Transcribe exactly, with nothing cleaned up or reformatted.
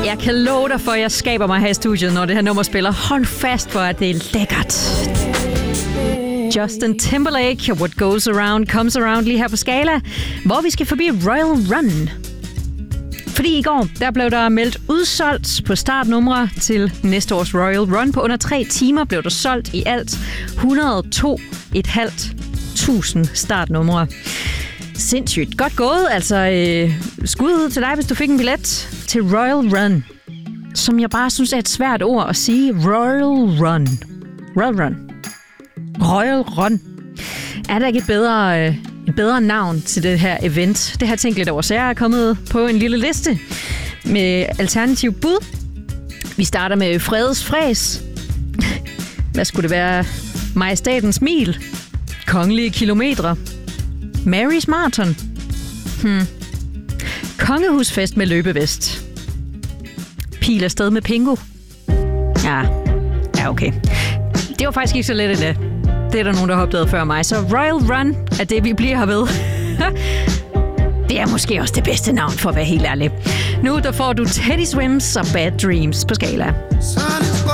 Jeg kan love dig for, at jeg skaber mig her i studiet, når det her nummer spiller. Hold fast for, at det er lækkert. Justin Timberlake, What Goes Around Comes Around, lige her på Skala, hvor vi skal forbi Royal Run. Fordi i går, der blev der meldt udsolgt på startnumre til næste års Royal Run. På under tre timer blev der solgt i alt et hundrede og to tusind fem hundrede startnumre. Sindssygt godt gået. Altså, øh, skud ud til dig, hvis du fik en billet til Royal Run. Som jeg bare synes er et svært ord at sige. Royal Run. Royal Run. Royal Run. Er der ikke et bedre, øh, et bedre navn til det her event? Det har jeg tænkt lidt over, så jeg er kommet på en lille liste med alternative bud. Vi starter med Fredes Fræs. Hvad skulle det være? Majestatens Mil. Kongelige Kilometre. Marys Marathon. Hmm. Kongehusfest med løbevest. Pil afsted med Pingo. Ja, ja okay. Det var faktisk ikke så let endda. Det er der nogen, der har opdaget før mig. Så Royal Run er det, vi bliver her ved. Det er måske også det bedste navn, for at være helt ærlig. Nu der får du Teddy Swims og Bad Dreams på Skala.